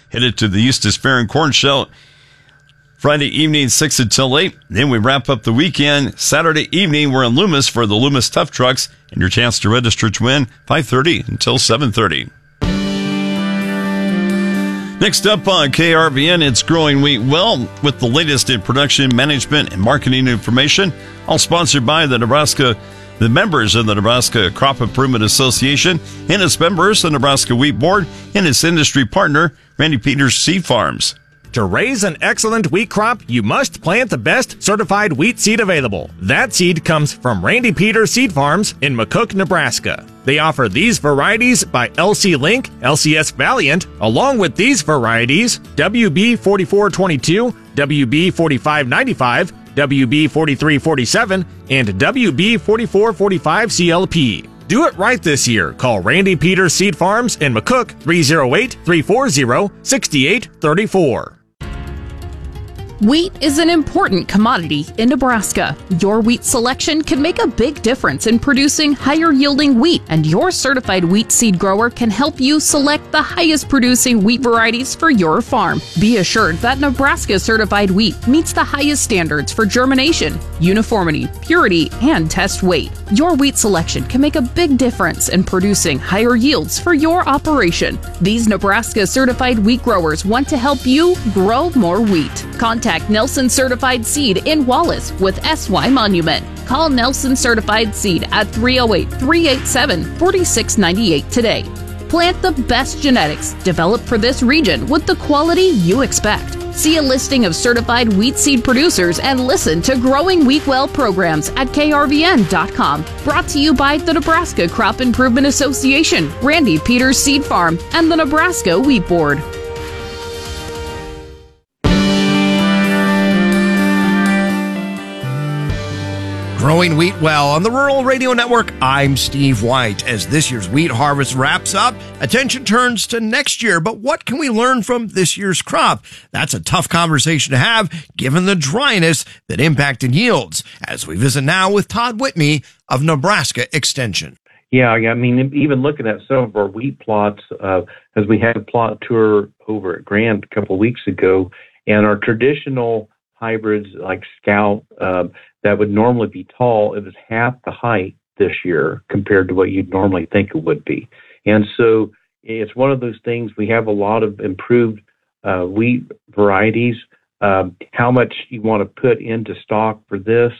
Headed to the Eustis Fair and Corn Show Friday evening, 6 until 8. Then we wrap up the weekend. Saturday evening, we're in Loomis for the Loomis Tough Trucks, and your chance to register to win, 5:30 until 7:30. Next up on KRVN, it's Growing Wheat Well with the latest in production management and marketing information. All sponsored by the members of the Nebraska Crop Improvement Association and its members, the Nebraska Wheat Board, and its industry partner, Randy Peters Seed Farms. To raise an excellent wheat crop, you must plant the best certified wheat seed available. That seed comes from Randy Peters Seed Farms in McCook, Nebraska. They offer these varieties by LC Link, LCS Valiant, along with these varieties, WB 4422, WB 4595, WB 4347, and WB 4445 CLP. Do it right this year. Call Randy Peters Seed Farms in McCook 308-340-6834. Wheat is an important commodity in Nebraska. Your wheat selection can make a big difference in producing higher yielding wheat, and your certified wheat seed grower can help you select the highest producing wheat varieties for your farm. Be assured that Nebraska certified wheat meets the highest standards for germination, uniformity, purity, and test weight. Your wheat selection can make a big difference in producing higher yields for your operation. These Nebraska certified wheat growers want to help you grow more wheat. Contact Nelson Certified Seed in Wallace with SY Monument. Call Nelson Certified Seed at 308-387-4698 today. Plant the best genetics developed for this region with the quality you expect. See a listing of certified wheat seed producers and listen to Growing Wheat Well programs at krvn.com. Brought to you by the Nebraska Crop Improvement Association, Randy Peters Seed Farm, and the Nebraska Wheat Board. Growing Wheat Well on the Rural Radio Network. I'm Steve White. As this year's wheat harvest wraps up, attention turns to next year. But what can we learn from this year's crop? That's a tough conversation to have, given the dryness that impacted yields. As we visit now with Todd Whitney of Nebraska Extension. Yeah, I mean, even looking at some of our wheat plots, as we had a plot tour over at Grand a couple of weeks ago, and our traditional hybrids like Scout that would normally be tall, it was half the height this year compared to what you'd normally think it would be. And so it's one of those things, we have a lot of improved wheat varieties. How much you want to put into stock for this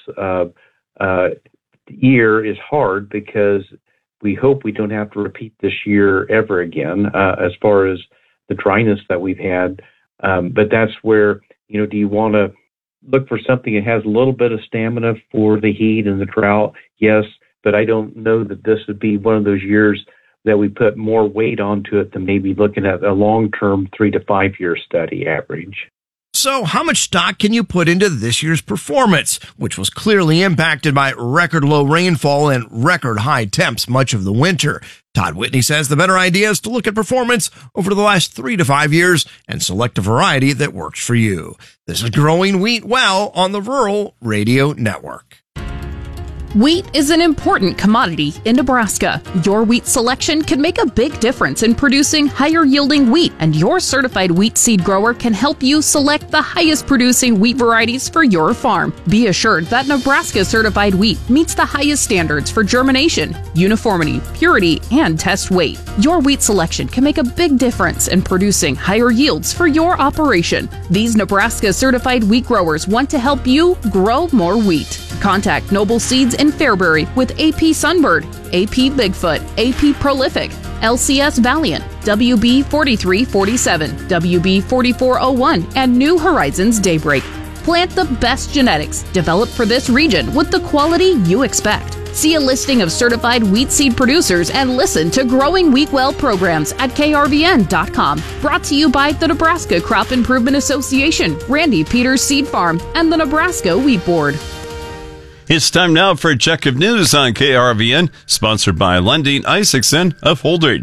year is hard, because we hope we don't have to repeat this year ever again as far as the dryness that we've had. But that's where, do you want to look for something that has a little bit of stamina for the heat and the drought? Yes, but I don't know that this would be one of those years that we put more weight onto it than maybe looking at a long-term 3 to 5 year study average. So how much stock can you put into this year's performance, which was clearly impacted by record low rainfall and record high temps much of the winter? Todd Whitney says the better idea is to look at performance over the last 3 to 5 years and select a variety that works for you. This is Growing Wheat Well on the Rural Radio Network. Wheat is an important commodity in Nebraska. Your wheat selection can make a big difference in producing higher yielding wheat, and your certified wheat seed grower can help you select the highest producing wheat varieties for your farm. Be assured that Nebraska certified wheat meets the highest standards for germination, uniformity, purity, and test weight. Your wheat selection can make a big difference in producing higher yields for your operation. These Nebraska certified wheat growers want to help you grow more wheat. Contact Noble Seeds in Fairbury with AP Sunbird, AP Bigfoot, AP Prolific, LCS Valiant, WB 4347, WB 4401, and New Horizons Daybreak. Plant the best genetics developed for this region with the quality you expect. See a listing of certified wheat seed producers and listen to Growing Wheat Well programs at krvn.com. Brought to you by the Nebraska Crop Improvement Association, Randy Peters Seed Farm, and the Nebraska Wheat Board. It's time now for a check of news on KRVN, sponsored by Lundeen Isaacson of Holdridge.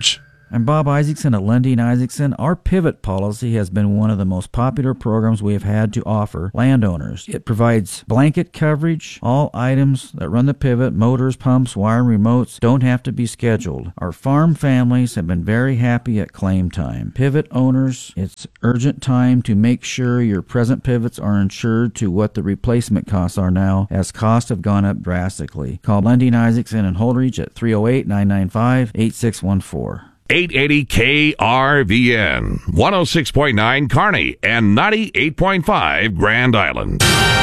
I'm Bob Isaacson at Lundin Isaacson. Our pivot policy has been one of the most popular programs we have had to offer landowners. It provides blanket coverage. All items that run the pivot, motors, pumps, wire, remotes, don't have to be scheduled. Our farm families have been very happy at claim time. Pivot owners, it's urgent time to make sure your present pivots are insured to what the replacement costs are now, as costs have gone up drastically. Call Lundin Isaacson and Holdridge at 308-995-8614. 880 KRVN, 106.9 Kearney, and 98.5 Grand Island.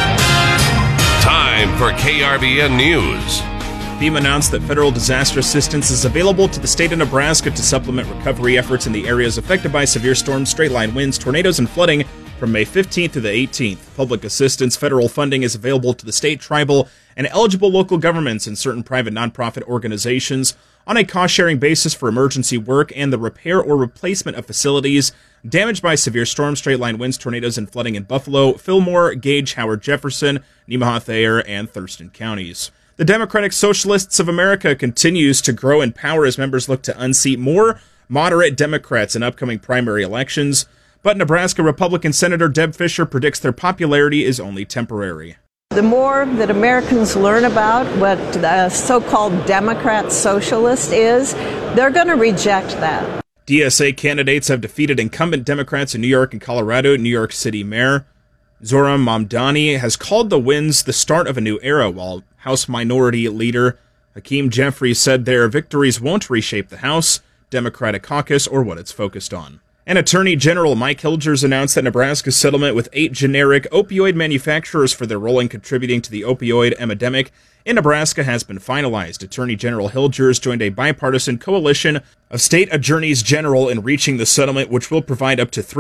Time for KRVN News. FEMA announced that federal disaster assistance is available to the state of Nebraska to supplement recovery efforts in the areas affected by severe storms, straight-line winds, tornadoes, and flooding from May 15th to the 18th. Public assistance federal funding is available to the state, tribal, and eligible local governments and certain private nonprofit organizations on a cost-sharing basis for emergency work and the repair or replacement of facilities damaged by severe storms, straight-line winds, tornadoes, and flooding in Buffalo, Fillmore, Gage, Howard Jefferson, Nemaha-Thayer, and Thurston counties. The Democratic Socialists of America continues to grow in power as members look to unseat more moderate Democrats in upcoming primary elections, but Nebraska Republican Senator Deb Fischer predicts their popularity is only temporary. The more that Americans learn about what the so-called Democrat socialist is, they're going to reject that. DSA candidates have defeated incumbent Democrats in New York and Colorado. New York City Mayor Zohran Mamdani has called the wins the start of a new era, while House Minority Leader Hakeem Jeffries said their victories won't reshape the House, Democratic caucus, or what it's focused on. And Attorney General Mike Hilgers announced that Nebraska's settlement with 8 generic opioid manufacturers for their role in contributing to the opioid epidemic in Nebraska has been finalized. Attorney General Hilgers joined a bipartisan coalition of state attorneys general in reaching the settlement, which will provide up to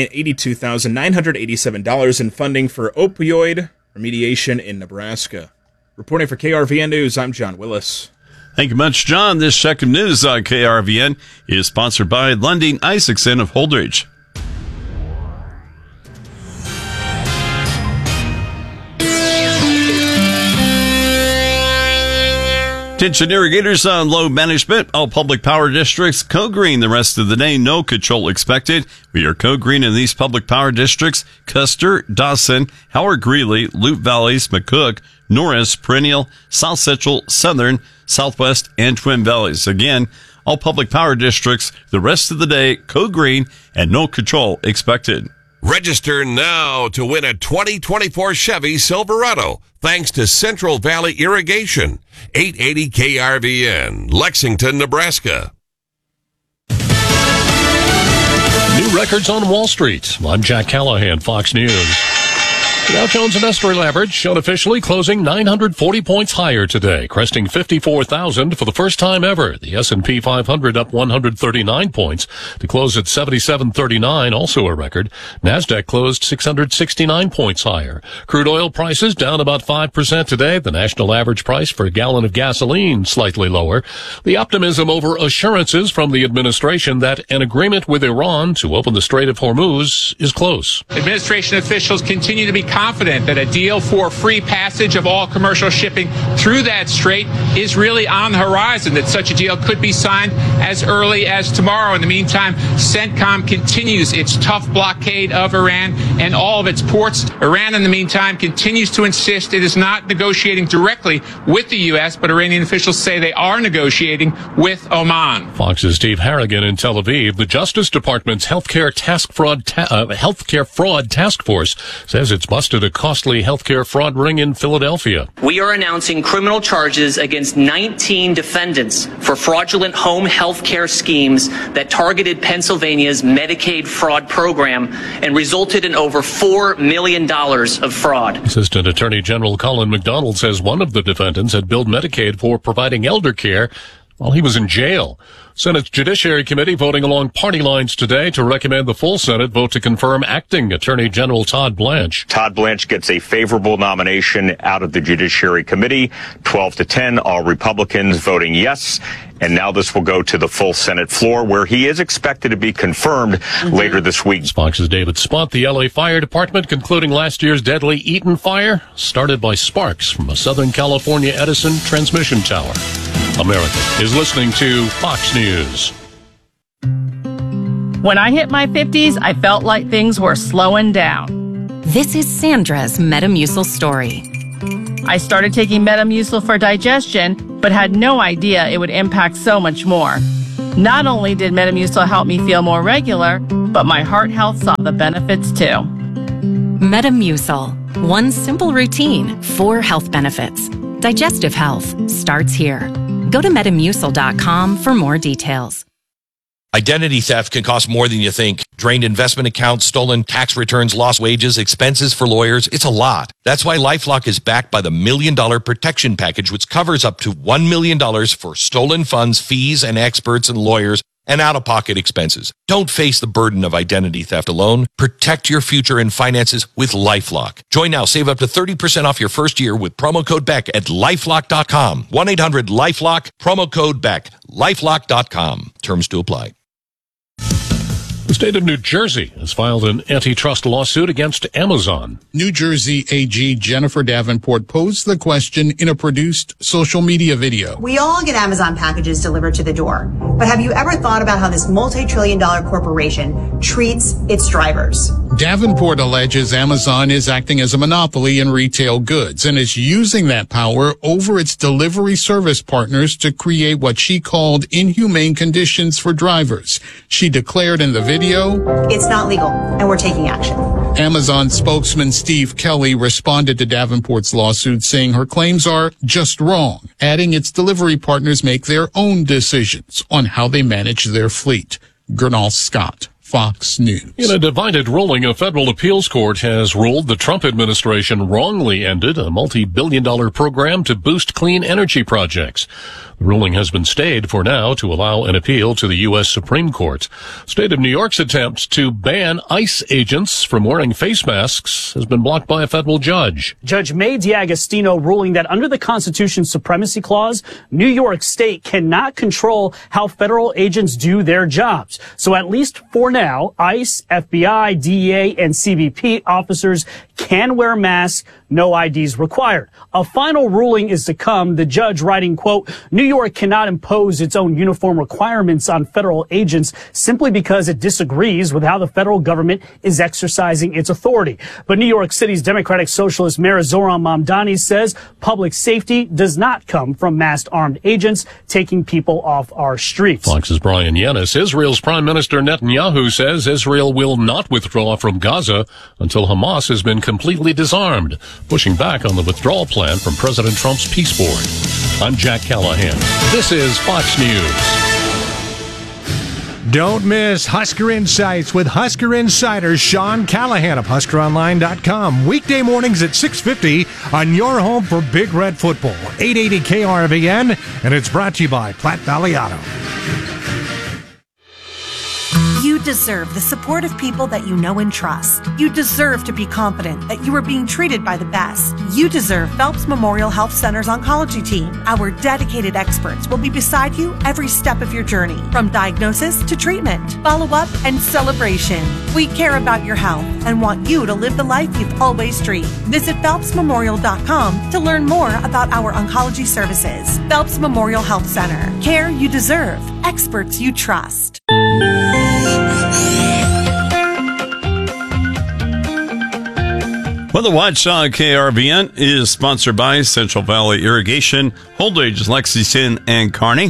$3,082,987 in funding for opioid remediation in Nebraska. Reporting for KRVN News, I'm John Willis. Thank you much, John. This check of news on KRVN is sponsored by Lundin Isaacson of Holdridge. Attention irrigators on load management. All public power districts code green the rest of the day. No control expected. We are code green in these public power districts: Custer, Dawson, Howard Greeley, Loup Valleys, McCook, Norris, Perennial, South Central, Southern, Southwest, and Twin Valleys. Again, all public power districts the rest of the day code green and no control expected. Register now to win a 2024 Chevy Silverado, thanks to Central Valley Irrigation. 880 KRVN, Lexington, Nebraska. New records on Wall Street. I'm Jack Callahan, Fox News. The Dow Jones Industrial Average unofficially closing 940 points higher today, cresting 54,000 for the first time ever. The S&P 500 up 139 points to close at 7739, also a record. Nasdaq closed 669 points higher. Crude oil prices down about 5% today. The national average price for a gallon of gasoline slightly lower. The optimism over assurances from the administration that an agreement with Iran to open the Strait of Hormuz is close. Administration officials continue to be confident that a deal for free passage of all commercial shipping through that strait is really on the horizon, that such a deal could be signed as early as tomorrow. In the meantime, CENTCOM continues its tough blockade of Iran and all of its ports. Iran, in the meantime, continues to insist it is not negotiating directly with the U.S., but Iranian officials say they are negotiating with Oman. Fox's Steve Harrigan in Tel Aviv. The Justice Department's healthcare fraud task force says it's busted a costly healthcare fraud ring in Philadelphia. We are announcing criminal charges against 19 defendants for fraudulent home health care schemes that targeted Pennsylvania's Medicaid fraud program and resulted in over $4 million of fraud. Assistant Attorney General Colin McDonald says one of the defendants had billed Medicaid for providing elder care while he was in jail. Senate's Judiciary Committee voting along party lines today to recommend the full Senate vote to confirm acting Attorney General Todd Blanche. Todd Blanche gets a favorable nomination out of the Judiciary Committee, 12-10, all Republicans voting yes. And now this will go to the full Senate floor, where he is expected to be confirmed later this week. Fox's David Spott. The LA Fire Department concluding last year's deadly Eaton fire, started by sparks from a Southern California Edison transmission tower. America is listening to Fox News. When I hit my 50s, I felt like things were slowing down. This is Sandra's Metamucil story. I started taking Metamucil for digestion, but had no idea it would impact so much more. Not only did Metamucil help me feel more regular, but my heart health saw the benefits too. Metamucil. One simple routine, 4 health benefits. Digestive health starts here. Go to Metamucil.com for more details. Identity theft can cost more than you think. Drained investment accounts, stolen tax returns, lost wages, expenses for lawyers. It's a lot. That's why LifeLock is backed by the $1 Million Protection Package, which covers up to $1 million for stolen funds, fees, and experts and lawyers, and out-of-pocket expenses. Don't face the burden of identity theft alone. Protect your future and finances with LifeLock. Join now. Save up to 30% off your first year with promo code BECK at LifeLock.com. 1-800-LifeLock, promo code BECK. LifeLock.com. Terms to apply. The state of New Jersey has filed an antitrust lawsuit against Amazon. New Jersey AG Jennifer Davenport posed the question in a produced social media video. We all get Amazon packages delivered to the door, but have you ever thought about how this multi-trillion-dollar corporation treats its drivers? Davenport alleges Amazon is acting as a monopoly in retail goods and is using that power over its delivery service partners to create what she called inhumane conditions for drivers. She declared in the video, "It's not legal, and we're taking action." Amazon spokesman Steve Kelly responded to Davenport's lawsuit, saying her claims are just wrong, adding its delivery partners make their own decisions on how they manage their fleet. Gernal Scott, Fox News. In a divided ruling, a federal appeals court has ruled the Trump administration wrongly ended a multi-billion-dollar program to boost clean energy projects. The ruling has been stayed for now to allow an appeal to the U.S. Supreme Court. State of New York's attempt to ban ICE agents from wearing face masks has been blocked by a federal judge. Judge May D'Agostino ruling that under the Constitution's Supremacy Clause, New York State cannot control how federal agents do their jobs. So at least for now, ICE, FBI, DEA, and CBP officers can wear masks, no IDs required. A final ruling is to come, the judge writing, quote, New York cannot impose its own uniform requirements on federal agents simply because it disagrees with how the federal government is exercising its authority. But New York City's Democratic Socialist Mayor Zohran Mamdani says public safety does not come from masked armed agents taking people off our streets. Fox's Brian Yanis. Israel's Prime Minister Netanyahu says Israel will not withdraw from Gaza until Hamas has been completely disarmed, pushing back on the withdrawal plan from President Trump's peace board. I'm Jack Callahan. This is Fox News. Don't miss Husker Insights with Husker Insider Sean Callahan of HuskerOnline.com. Weekday mornings at 6:50 on your home for Big Red Football. 880 KRVN, and it's brought to you by Platte Valley Auto. You deserve the support of people that you know and trust. You deserve to be confident that you are being treated by the best. You deserve Phelps Memorial Health Center's oncology team. Our dedicated experts will be beside you every step of your journey, from diagnosis to treatment, follow-up, and celebration. We care about your health and want you to live the life you've always dreamed. Visit PhelpsMemorial.com to learn more about our oncology services. Phelps Memorial Health Center. Care you deserve. Experts you trust. Well, the Watch on KRVN is sponsored by Central Valley Irrigation, Holdridge, Lexington, and Kearney.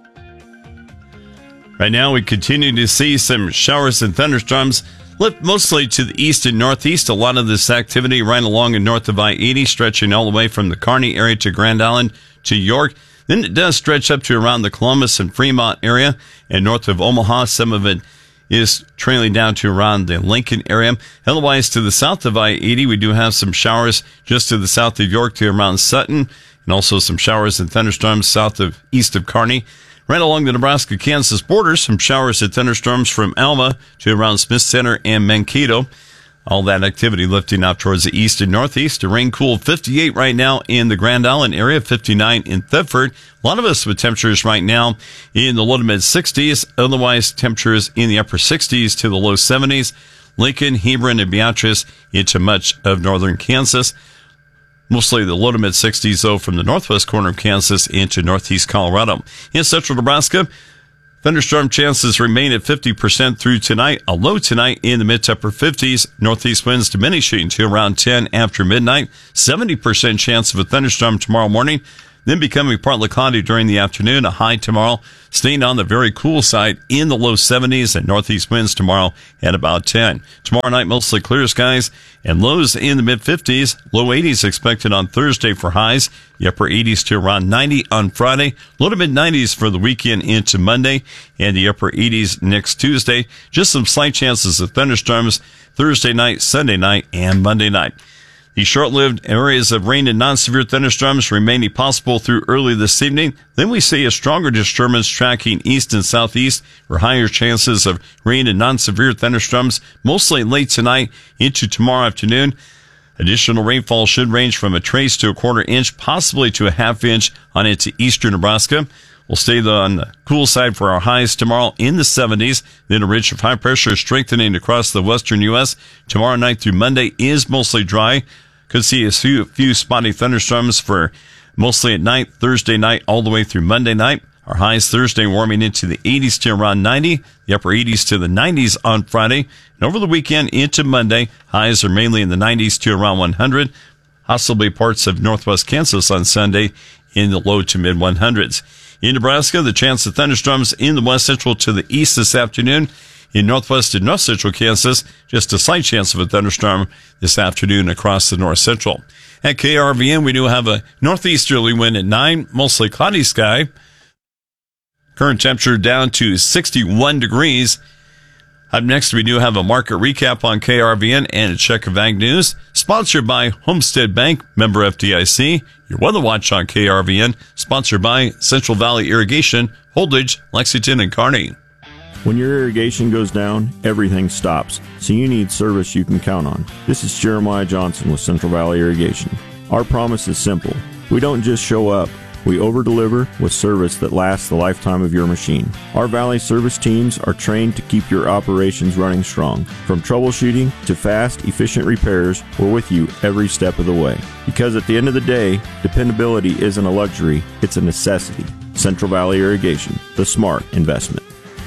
Right now, we continue to see some showers and thunderstorms lift mostly to the east and northeast. A lot of this activity right along and north of I-80, stretching all the way from the Kearney area to Grand Island to York. Then it does stretch up to around the Columbus and Fremont area, and north of Omaha, some of it is trailing down to around the Lincoln area. Otherwise, to the south of I-80, we do have some showers just to the south of York to around Sutton, and also some showers and thunderstorms east of Kearney. Right along the Nebraska-Kansas border, some showers and thunderstorms from Alma to around Smith Center and Mankato. All that activity lifting up towards the east and northeast. A rain-cool 58 right now in the Grand Island area, 59 in Thetford. A lot of us with temperatures right now in the low to mid-60s. Otherwise, temperatures in the upper 60s to the low 70s. Lincoln, Hebron, and Beatrice into much of northern Kansas. Mostly the low to mid-60s, though, from the northwest corner of Kansas into northeast Colorado. In central Nebraska, Thunderstorm chances remain at 50% through tonight. A low tonight in the mid to upper 50s. Northeast winds diminishing to around 10 after midnight. 70% chance of a thunderstorm tomorrow morning, then becoming partly cloudy during the afternoon. A high tomorrow, staying on the very cool side in the low 70s, and northeast winds tomorrow at about 10. Tomorrow night, mostly clear skies and lows in the mid 50s. Low 80s expected on Thursday for highs. The upper 80s to around 90 on Friday. Low to mid 90s for the weekend into Monday, and the upper 80s next Tuesday. Just some slight chances of thunderstorms Thursday night, Sunday night, and Monday night. The short-lived areas of rain and non-severe thunderstorms remaining possible through early this evening. Then we see a stronger disturbance tracking east and southeast for higher chances of rain and non-severe thunderstorms, mostly late tonight into tomorrow afternoon. Additional rainfall should range from a trace to a quarter inch, possibly to a half inch on into eastern Nebraska. We'll stay on the cool side for our highs tomorrow in the 70s. Then a ridge of high pressure strengthening across the western U.S. Tomorrow night through Monday is mostly dry. Could see a few spotty thunderstorms for mostly at night, Thursday night, all the way through Monday night. Our highs Thursday warming into the 80s to around 90, the upper 80s to the 90s on Friday. And over the weekend into Monday, highs are mainly in the 90s to around 100. Possibly parts of northwest Kansas on Sunday in the low to mid 100s. In Nebraska, the chance of thunderstorms in the west central to the east this afternoon. In northwest and north central Kansas, just a slight chance of a thunderstorm this afternoon across the north central. At KRVN, we do have a northeasterly wind at 9, mostly cloudy sky. Current temperature down to 61 degrees. Up next, we do have a market recap on KRVN and a check of ag news, sponsored by Homestead Bank, member FDIC. Your weather watch on KRVN, sponsored by Central Valley Irrigation, Holdridge, Lexington, and Kearney. When your irrigation goes down, everything stops, so you need service you can count on. This is Jeremiah Johnson with Central Valley Irrigation. Our promise is simple. We don't just show up. We over-deliver with service that lasts the lifetime of your machine. Our Valley service teams are trained to keep your operations running strong. From troubleshooting to fast, efficient repairs, we're with you every step of the way. Because at the end of the day, dependability isn't a luxury, it's a necessity. Central Valley Irrigation, the smart investment.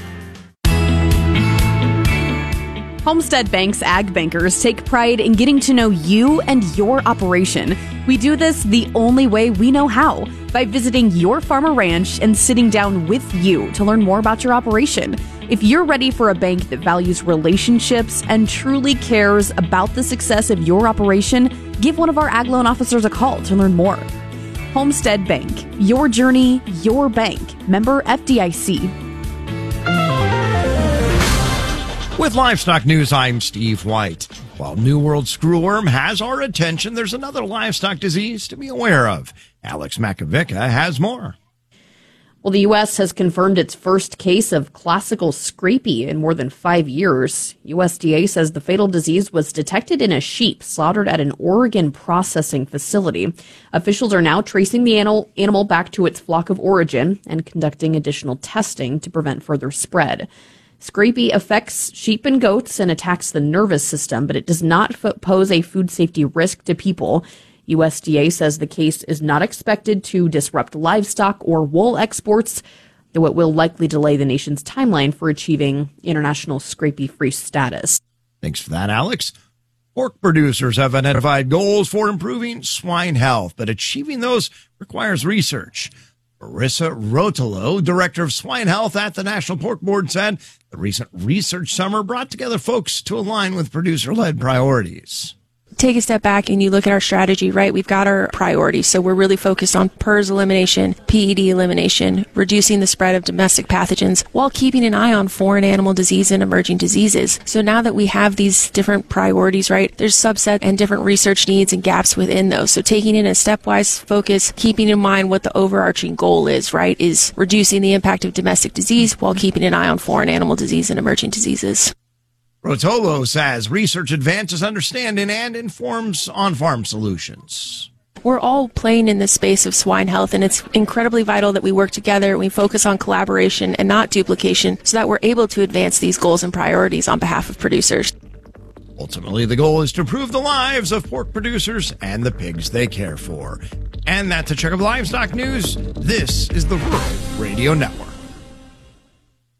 Homestead Bank's ag bankers take pride in getting to know you and your operation. We do this the only way we know how, by visiting your farm or ranch and sitting down with you to learn more about your operation. If you're ready for a bank that values relationships and truly cares about the success of your operation, give one of our ag loan officers a call to learn more. Homestead Bank, your journey, your bank. Member FDIC. With Livestock News, I'm Steve White. While New World screwworm has our attention, there's another livestock disease to be aware of. Alex Makovica has more. Well, the U.S. has confirmed its first case of classical scrapie in more than 5 years. USDA says the fatal disease was detected in a sheep slaughtered at an Oregon processing facility. Officials are now tracing the animal back to its flock of origin and conducting additional testing to prevent further spread. Scrapie affects sheep and goats and attacks the nervous system, but it does not pose a food safety risk to people. USDA says the case is not expected to disrupt livestock or wool exports, though it will likely delay the nation's timeline for achieving international scrapie-free status. Thanks for that, Alex. Pork producers have identified goals for improving swine health, but achieving those requires research. Marissa Rotolo, Director of Swine Health at the National Pork Board, said the recent research summer brought together folks to align with producer-led priorities. Take a step back and you look at our strategy, right? We've got our priorities. So we're really focused on PRRS elimination, PED elimination, reducing the spread of domestic pathogens while keeping an eye on foreign animal disease and emerging diseases. So now that we have these different priorities, right, there's subset and different research needs and gaps within those. So taking in a stepwise focus, keeping in mind what the overarching goal is, right, is reducing the impact of domestic disease while keeping an eye on foreign animal disease and emerging diseases. Rotolo says research advances understanding and informs on-farm solutions. We're all playing in this space of swine health, and it's incredibly vital that we work together, we focus on collaboration and not duplication so that we're able to advance these goals and priorities on behalf of producers. Ultimately, the goal is to improve the lives of pork producers and the pigs they care for. And that's a check of livestock news. This is the Rural Radio Network.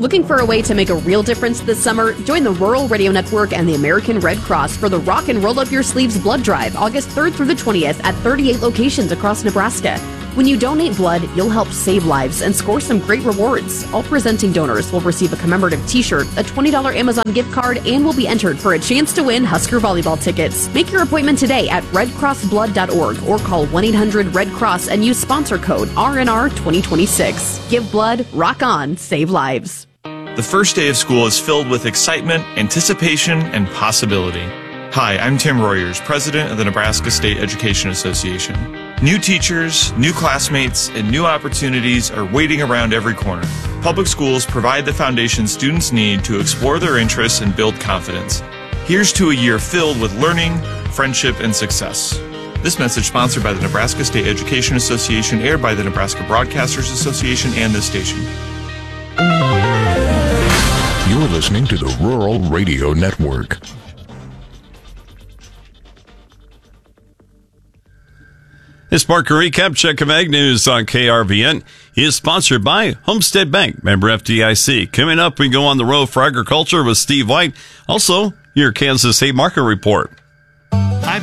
Looking for a way to make a real difference this summer? Join the Rural Radio Network and the American Red Cross for the Rock and Roll Up Your Sleeves Blood Drive, August 3rd through the 20th at 38 locations across Nebraska. When you donate blood, you'll help save lives and score some great rewards. All presenting donors will receive a commemorative t-shirt, a $20 Amazon gift card, and will be entered for a chance to win Husker volleyball tickets. Make your appointment today at redcrossblood.org or call 1-800-RED-CROSS and use sponsor code RNR2026. Give blood, rock on, save lives. The first day of school is filled with excitement, anticipation, and possibility. Hi, I'm Tim Royers, president of the Nebraska State Education Association. New teachers, new classmates, and new opportunities are waiting around every corner. Public schools provide the foundation students need to explore their interests and build confidence. Here's to a year filled with learning, friendship, and success. This message sponsored by the Nebraska State Education Association, aired by the Nebraska Broadcasters Association and this station. You're listening to the Rural Radio Network. This Market Recap Check of Ag News on KRVN is sponsored by Homestead Bank, member FDIC. Coming up, we go on the road for agriculture with Steve White. Also, your Kansas State Market Report.